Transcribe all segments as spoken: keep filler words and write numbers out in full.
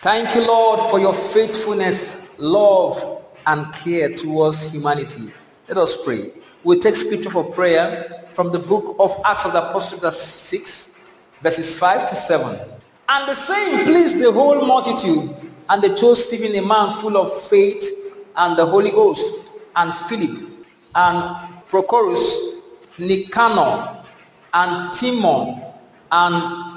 Thank you, Lord, for your faithfulness, love, and care towards humanity. Let us pray. We take scripture for prayer from the book of Acts of the Apostles, chapter six, verses five to seven. And the saying pleased the whole multitude, and they chose Stephen, a man full of faith and the Holy Ghost, and Philip, and Prochorus, Nicanor, and Timon, and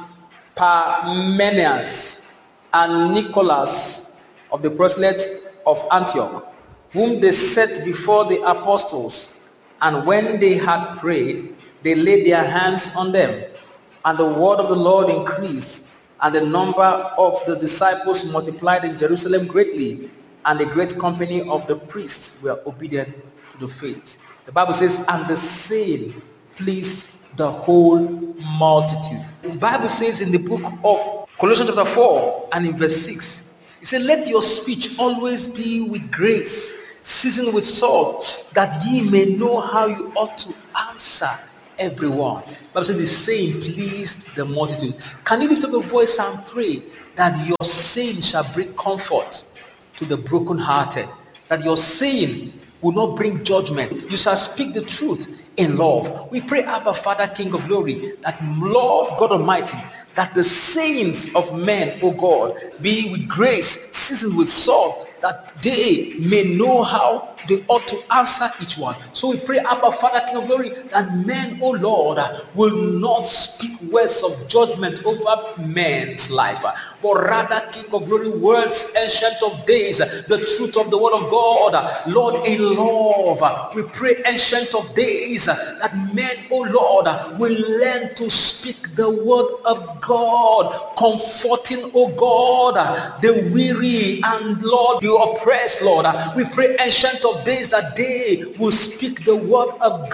Parmenius, and Nicholas of the proselyte of Antioch, whom they set before the apostles. And when they had prayed, they laid their hands on them. And the word of the Lord increased, and the number of the disciples multiplied in Jerusalem greatly, and a great company of the priests were obedient to the faith. The Bible says, and the saying pleased the whole multitude. The Bible says in the book of Colossians chapter four and in verse six, it said, let your speech always be with grace, seasoned with salt, that ye may know how you ought to answer everyone. The Bible says the saying pleased the multitude. Can you lift up your voice and pray that your saying shall bring comfort to the brokenhearted, that your saying will not bring judgment. You shall speak the truth in love. We pray, Abba, Father, King of glory, that Lord God Almighty, that the sayings of men, O God, be with grace, seasoned with salt, that they may know how they ought to answer each one. So we pray, Abba, Father, King of glory, that men, O Lord, will not speak words of judgment over men's life, but rather, King of glory, words ancient of days, the truth of the word of God, Lord, in love. We pray, ancient of days, that men, O Lord, will learn to speak the word of God, comforting, O God, the weary and, Lord, the oppressed, Lord. We pray, ancient of days, that they will speak the word of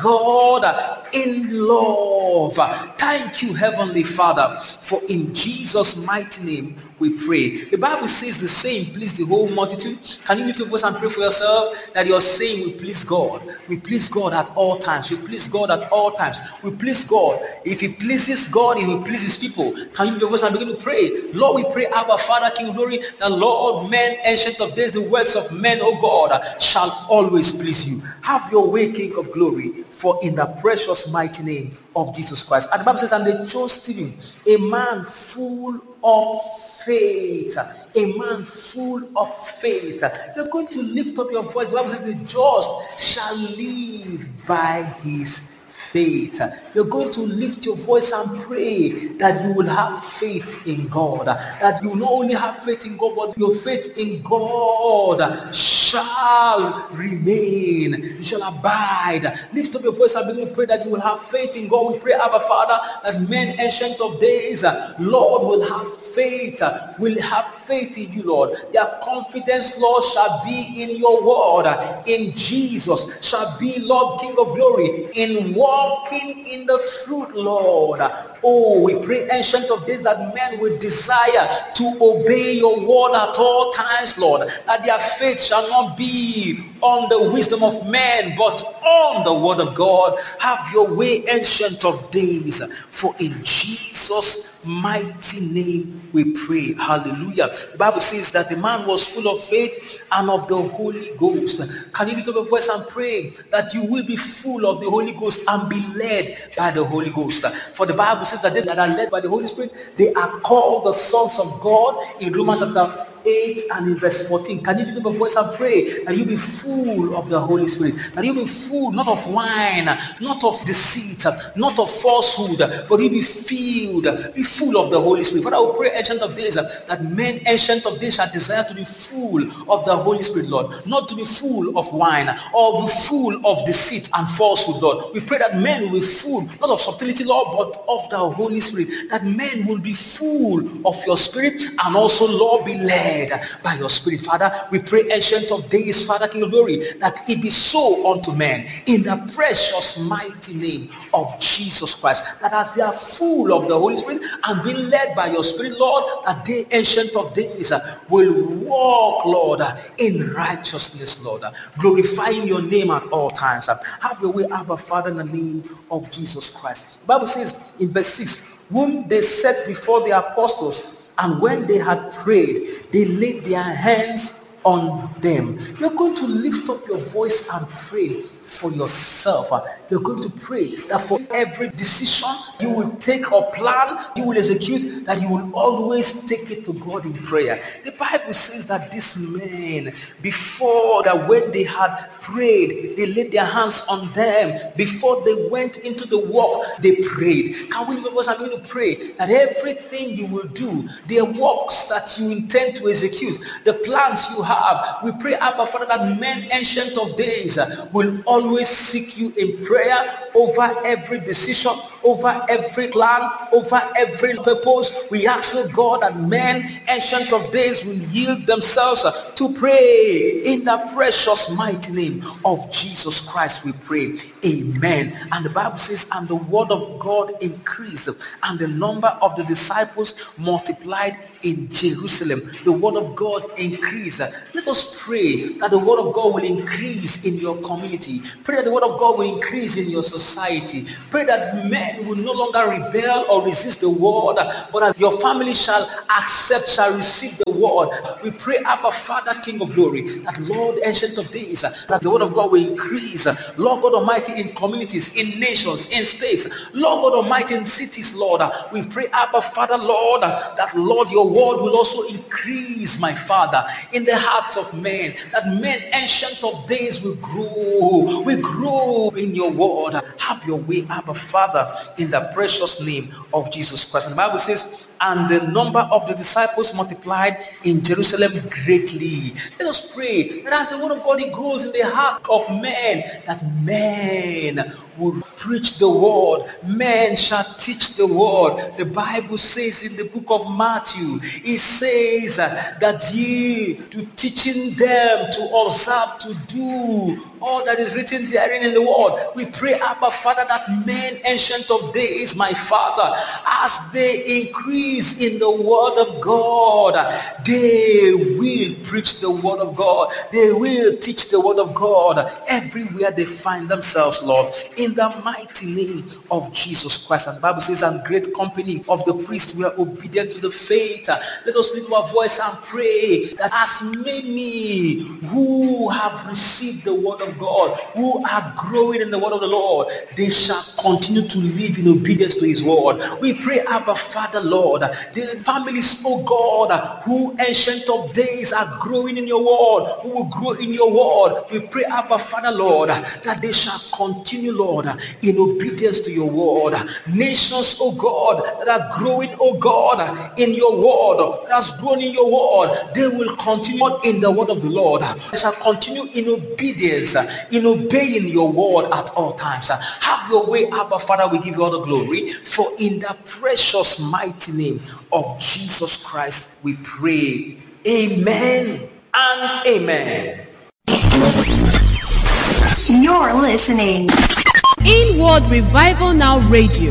God in love. Thank you, Heavenly Father, for in Jesus' mighty name we pray. The Bible says the saying please the whole multitude. Can you lift your voice and pray for yourself that your saying will please God? We please God at all times. We please God at all times. We please God. If he pleases God, he will please his people. Can you lift your voice and begin to pray? Lord, we pray, Abba, Father, King of glory, that Lord, men, ancient of days, the words of men, O God, shall always please you. Have your way, King of glory, for in the precious mighty name of Jesus Christ. And the Bible says, and they chose Stephen, a man full of faith, a man full of faith. You're going to lift up your voice. The Bible says, the just shall live by his faith. You're going to lift your voice and pray that you will have faith in God, that you will not only have faith in God, but your faith in God shall remain, you shall abide. Lift up your voice and begin to pray that you will have faith in God. We pray, Abba, Father, that men ancient of days, Lord, will have faith, will have faith in you, Lord. Their confidence, Lord, shall be in your word, in Jesus, shall be, Lord, King of glory, in walking in the truth, Lord. Oh, we pray, ancient of days, that men will desire to obey your word at all times, Lord, that their faith shall not be on the wisdom of men, but on the word of God. Have your way, ancient of days, for in Jesus' mighty name we pray. Hallelujah. The Bible says that the man was full of faith and of the Holy Ghost. Can you lift up your voice and pray that you will be full of the Holy Ghost and be led by the Holy Ghost? For the Bible says that they that are led by the Holy Spirit, they are called the sons of God in Romans chapter eight and in verse fourteen. Can you lift up your voice and pray that you be full of the Holy Spirit, that you be full not of wine, not of deceit, not of falsehood, but you be filled, be full of the Holy Spirit. Father, I pray, ancient of days, that men ancient of days shall desire to be full of the Holy Spirit, Lord, not to be full of wine or be full of deceit and falsehood, Lord. We pray that men will be full not of subtlety, Lord, but of the Holy Spirit, that men will be full of your Spirit and also, Lord, be led by your Spirit. Father, we pray, ancient of days, Father, King of glory, that it be so unto men in the precious mighty name of Jesus Christ, that as they are full of the Holy Spirit and being led by your Spirit, Lord, that they, ancient of days, will walk, Lord, in righteousness, Lord, glorifying your name at all times. Have your way, Abba, Father, in the name of Jesus Christ. The Bible says in verse six, whom they set before the apostles, And when they had prayed, they laid their hands on them. You're going to lift up your voice and pray for yourself. You're going to pray that for every decision you will take or plan, you will execute, that you will always take it to God in prayer. The Bible says that these men, before that when they had prayed, they laid their hands on them. Before they went into the work, they prayed. Can we lift up us and going to pray that everything you will do, the works that you intend to execute, the plans you have, we pray, Abba Father, that men ancient of days will always seek you in prayer over every decision, over every plan, over every purpose. We ask, oh God, that men ancient of days will yield themselves to pray in the precious mighty name of Jesus Christ. We pray, amen. And the Bible says, and the word of God increased, and the number of the disciples multiplied in Jerusalem. The word of God increased. Let us pray that the word of God will increase in your community. Pray that the word of God will increase in your society. Pray that men will no longer rebel or resist the word, but that your family shall accept, shall receive the word. We pray, Abba Father, King of glory, that Lord, ancient of days, that the word of God will increase. Lord God Almighty, in communities, in nations, in states, Lord God Almighty, in cities, Lord, we pray, Abba Father, Lord, that Lord, your word will also increase, my Father, in the hearts of men, that men ancient of days will grow, will grow in your word. Have your way, Abba Father, in the precious name of Jesus Christ. And the Bible says, and the number of the disciples multiplied in Jerusalem greatly. Let us pray that as the word of God it grows in the heart of men, that men will preach the word, men shall teach the word. The Bible says in the book of Matthew, it says that ye to teaching them to observe, to do all that is written therein in the word. We pray, Abba Father, that men ancient of days, my Father, as they increase in the word of God, they will preach the word of God. They will teach the word of God everywhere they find themselves, Lord, in the mighty name of Jesus Christ. And the Bible says, and great company of the priests were obedient to the faith. Let us lift our voice and pray that as many who have received the word of God, who are growing in the word of the Lord, they shall continue to live in obedience to his word. We pray, Abba Father, Lord, the families, oh God, who ancient of days are growing in your word, who will grow in your word. We pray, Abba Father, Lord, that they shall continue, Lord, in obedience to your word. Nations, oh God, that are growing, oh God, in your word, that has grown in your word, they will continue in the word of the Lord. They shall continue in obedience, in obeying your word at all times. Have your way, Abba Father. We give you all the glory, for in the precious mighty name of Jesus Christ we pray. Amen and amen. You're listening Inward Revival Now Radio.